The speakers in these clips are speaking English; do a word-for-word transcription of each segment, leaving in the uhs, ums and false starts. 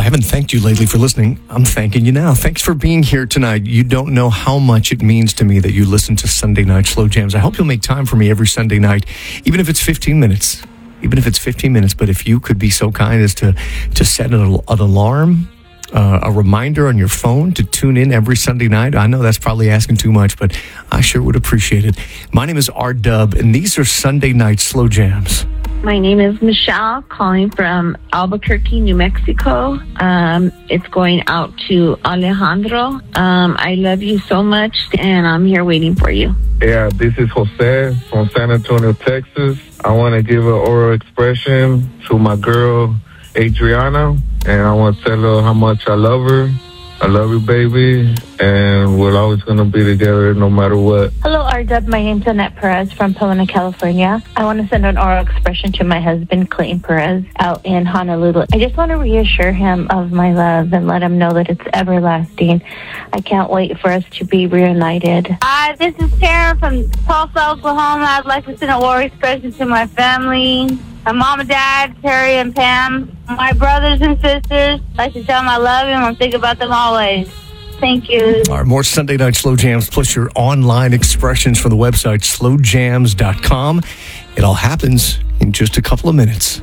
haven't thanked you lately for listening. I'm thanking you now. Thanks for being here tonight. You don't know how much it means to me that you listen to Sunday Night Slow Jams. I hope you'll make time for me every Sunday night, even if it's fifteen minutes. Even if it's fifteen minutes. But if you could be so kind as to, to set an, an alarm, uh, a reminder on your phone to tune in every Sunday night. I know that's probably asking too much, but I sure would appreciate it. My name is R Dub, and these are Sunday Night Slow Jams. My name is Michelle, calling from Albuquerque, New Mexico. Um, it's going out to Alejandro. Um, I love you so much, and I'm here waiting for you. Yeah, this is Jose from San Antonio, Texas. I want to give an oral expression to my girl, Adriana, and I want to tell her how much I love her. I love you, baby, and we're always going to be together no matter what. Hello, R W. My name's Annette Perez from Pomona, California. I want to send an oral expression to my husband, Clayton Perez, out in Honolulu. I just want to reassure him of my love and let him know that it's everlasting. I can't wait for us to be reunited. Hi, this is Karen from Tulsa, Oklahoma. I'd like to send an oral expression to my family. My mom and dad, Terry and Pam, my brothers and sisters. I'd like to tell them I love them and think about them always. Thank you. All right, more Sunday Night Slow Jams, plus your online expressions from the website slow jams dot com. It all happens in just a couple of minutes.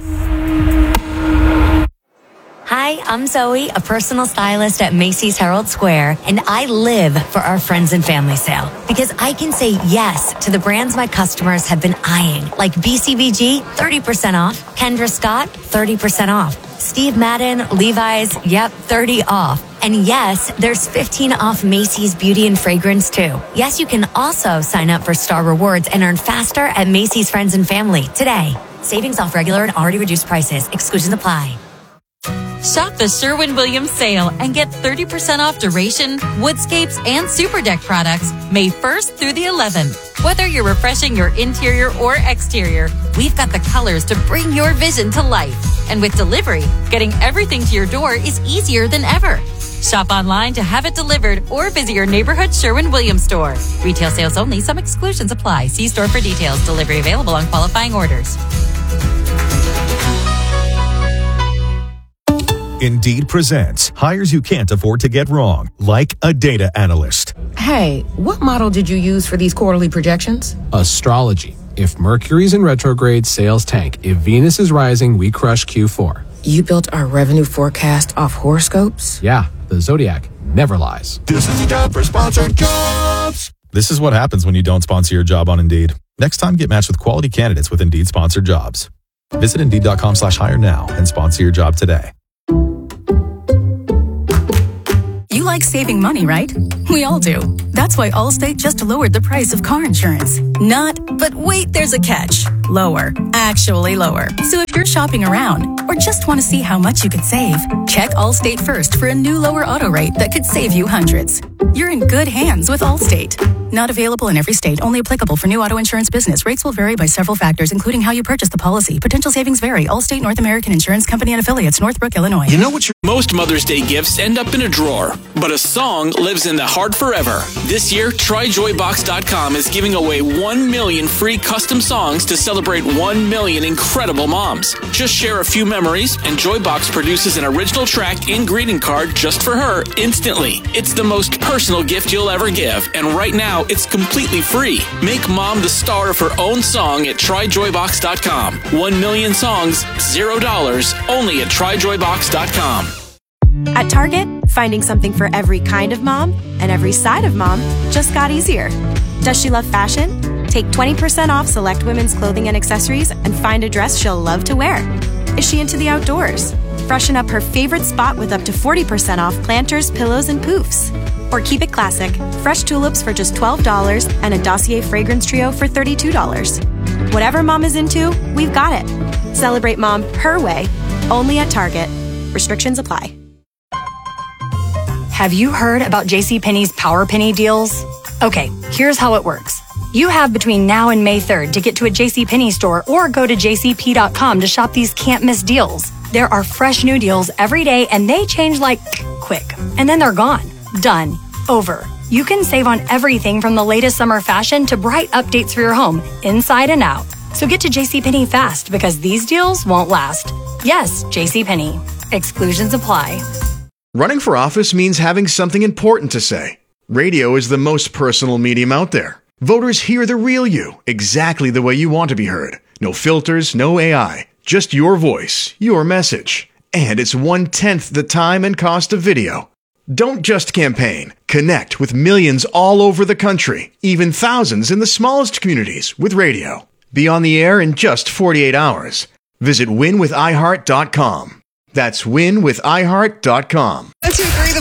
Hi, I'm Zoe, a personal stylist at Macy's Herald Square, and I live for our friends and family sale because I can say yes to the brands my customers have been eyeing, like B C B G, thirty percent off, Kendra Scott, thirty percent off, Steve Madden, Levi's, yep, thirty off. And yes, there's fifteen off Macy's Beauty and Fragrance too. Yes, you can also sign up for Star Rewards and earn faster at Macy's Friends and Family today. Savings off regular and already reduced prices. Exclusions apply. Shop the Sherwin-Williams sale and get thirty percent off Duration, Woodscapes, and Super Deck products May first through the eleventh. Whether you're refreshing your interior or exterior, we've got the colors to bring your vision to life. And with delivery, getting everything to your door is easier than ever. Shop online to have it delivered or visit your neighborhood Sherwin-Williams store. Retail sales only. Some exclusions apply. See store for details. Delivery available on qualifying orders. Indeed presents hires you can't afford to get wrong, like a data analyst. Hey, what model did you use for these quarterly projections? Astrology. If Mercury's in retrograde, sales tank. If Venus is rising, we crush Q four. You built our revenue forecast off horoscopes? Yeah, the Zodiac never lies. This is the job for sponsored jobs. This is what happens when you don't sponsor your job on Indeed. Next time, get matched with quality candidates with Indeed sponsored jobs. Visit Indeed.com slash hire now and sponsor your job today. You like saving money, right? We all do. That's why Allstate just lowered the price of car insurance. Not, but wait, there's a catch. Lower. Actually lower. So if you're shopping around or just want to see how much you could save, check Allstate first for a new lower auto rate that could save you hundreds. You're in good hands with Allstate. Not available in every state. Only applicable for new auto insurance business. Rates will vary by several factors, including how you purchase the policy. Potential savings vary. Allstate North American Insurance Company and affiliates, Northbrook, Illinois. You know what? Your most Mother's Day gifts end up in a drawer, but a song lives in the heart forever. This year, Try Joy Box dot com is giving away one million free custom songs to celebrate one million incredible moms. Just share a few memories, and Joybox produces an original track and greeting card just for her instantly. It's the most personal gift you'll ever give, and right now, it's completely free. Make mom the star of her own song at Try Joy Box dot com. One million songs, zero dollars, only at Try Joy Box dot com. At Target, finding something for every kind of mom and every side of mom just got easier. Does she love fashion? Take twenty percent off select women's clothing and accessories and find a dress she'll love to wear. Is she into the outdoors? Freshen up her favorite spot with up to forty percent off planters, pillows, and poofs. Or keep it classic, fresh tulips for just twelve dollars and a Dossier fragrance trio for thirty-two dollars. Whatever mom is into, we've got it. Celebrate mom her way, only at Target. Restrictions apply. Have you heard about JCPenney's Power Penny deals? Okay, here's how it works. You have between now and May third to get to a JCPenney store or go to J C P dot com to shop these can't-miss deals. There are fresh new deals every day, and they change like quick. And then they're gone. Done. Over. You can save on everything from the latest summer fashion to bright updates for your home, inside and out. So get to JCPenney fast because these deals won't last. Yes, JCPenney. Exclusions apply. Running for office means having something important to say. Radio is the most personal medium out there. Voters hear the real you, exactly the way you want to be heard. No filters, no A I. Just your voice, your message. And it's one-tenth the time and cost of video. Don't just campaign. Connect with millions all over the country, even thousands in the smallest communities with radio. Be on the air in just forty-eight hours. Visit win with i heart dot com. That's win with i heart dot com.